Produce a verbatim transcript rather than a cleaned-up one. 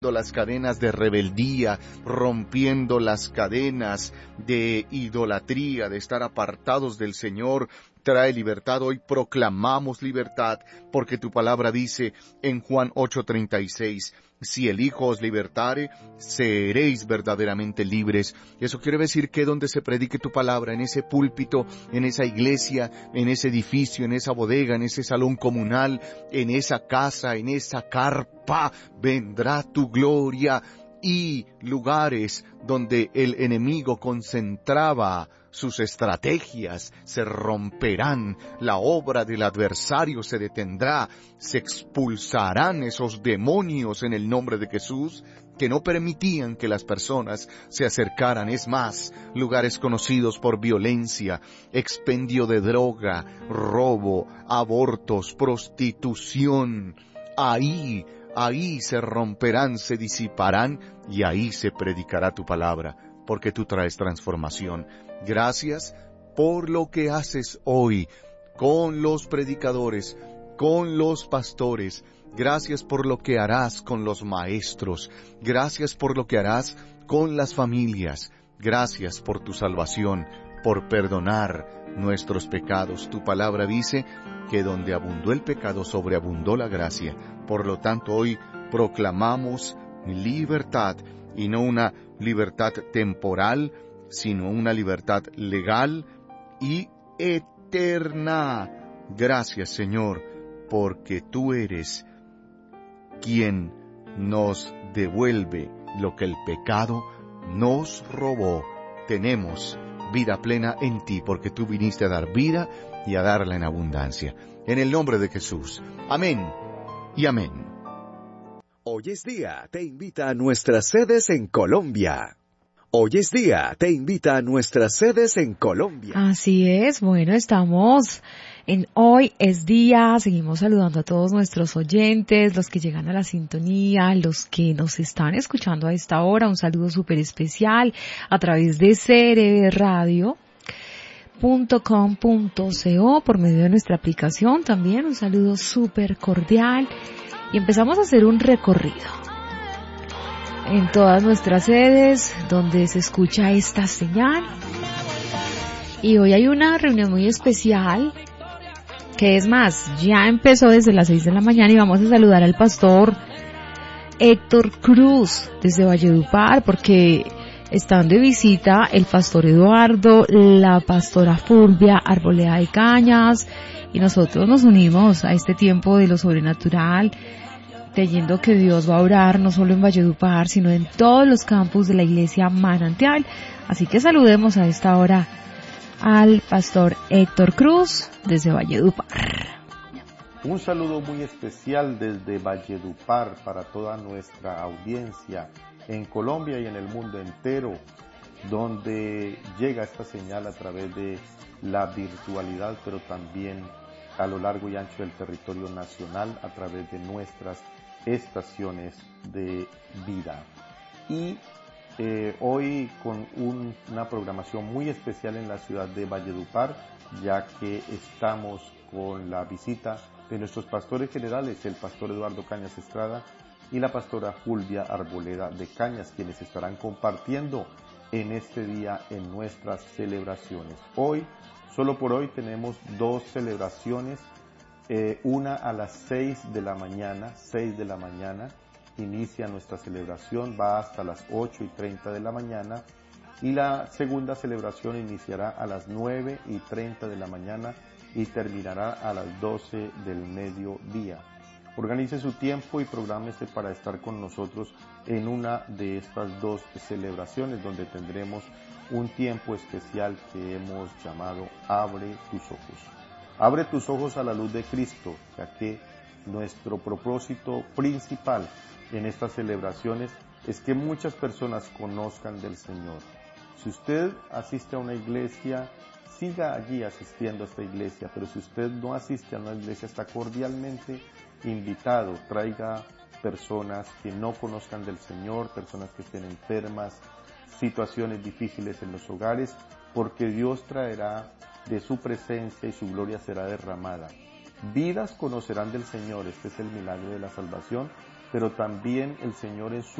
las cadenas de rebeldía, rompiendo las cadenas de idolatría, de estar apartados del Señor. Trae libertad. Hoy proclamamos libertad, porque tu palabra dice en Juan ocho treinta y seis, si el Hijo os libertare, seréis verdaderamente libres. Eso quiere decir que donde se predique tu palabra, en ese púlpito, en esa iglesia, en ese edificio, en esa bodega, en ese salón comunal, en esa casa, en esa carpa, vendrá tu gloria. Y lugares donde el enemigo concentraba sus estrategias se romperán, la obra del adversario se detendrá, se expulsarán esos demonios en el nombre de Jesús que no permitían que las personas se acercaran. Es más, lugares conocidos por violencia, expendio de droga, robo, abortos, prostitución, ahí Ahí se romperán, se disiparán y ahí se predicará tu palabra, porque tú traes transformación. Gracias por lo que haces hoy con los predicadores, con los pastores. Gracias por lo que harás con los maestros. Gracias por lo que harás con las familias. Gracias por tu salvación, por perdonar nuestros pecados. Tu palabra dice que donde abundó el pecado, sobreabundó la gracia. Por lo tanto, hoy proclamamos libertad, y no una libertad temporal, sino una libertad legal y eterna. Gracias, Señor, porque tú eres quien nos devuelve lo que el pecado nos robó. Tenemos vida plena en ti, porque tú viniste a dar vida y a darla en abundancia. En el nombre de Jesús. Amén y amén. Hoy es Día te invita a nuestras sedes en Colombia. Hoy es Día te invita a nuestras sedes en Colombia. Así es, bueno, estamos en Hoy es Día, seguimos saludando a todos nuestros oyentes, los que llegan a la sintonía, los que nos están escuchando a esta hora, un saludo súper especial a través de C R B radio punto com punto co por medio de nuestra aplicación, también un saludo súper cordial, y empezamos a hacer un recorrido en todas nuestras sedes donde se escucha esta señal. Y hoy hay una reunión muy especial, que es más, ya empezó desde las seis de la mañana, y vamos a saludar al pastor Héctor Cruz desde Valledupar, porque están de visita el pastor Eduardo, la pastora Fulvia Arboleda de Cañas, y nosotros nos unimos a este tiempo de lo sobrenatural, creyendo que Dios va a obrar no solo en Valledupar, sino en todos los campus de la iglesia Manantial. Así que saludemos a esta hora al pastor Héctor Cruz desde Valledupar. Un saludo muy especial desde Valledupar para toda nuestra audiencia en Colombia y en el mundo entero, donde llega esta señal a través de la virtualidad, pero también a lo largo y ancho del territorio nacional a través de nuestras estaciones de vida. Y eh, hoy con un, una programación muy especial en la ciudad de Valledupar, ya que estamos con la visita de nuestros pastores generales, el pastor Eduardo Cañas Estrada y la pastora Fulvia Arboleda de Cañas, quienes estarán compartiendo en este día en nuestras celebraciones. Hoy, solo por hoy, tenemos dos celebraciones, eh, una a las seis de la mañana, seis de la mañana, inicia nuestra celebración, va hasta las ocho y treinta de la mañana, y la segunda celebración iniciará a las nueve y treinta de la mañana y terminará a las doce del mediodía. Organice su tiempo y prográmese para estar con nosotros en una de estas dos celebraciones, donde tendremos un tiempo especial que hemos llamado Abre tus ojos. Abre tus ojos a la luz de Cristo, ya que nuestro propósito principal en estas celebraciones es que muchas personas conozcan del Señor. Si usted asiste a una iglesia, siga allí asistiendo a esta iglesia, pero si usted no asiste a una iglesia, está cordialmente invitado. Traiga personas que no conozcan del Señor, personas que estén enfermas, situaciones difíciles en los hogares, porque Dios traerá de su presencia y su gloria será derramada. Vidas conocerán del Señor, este es el milagro de la salvación, pero también el Señor en su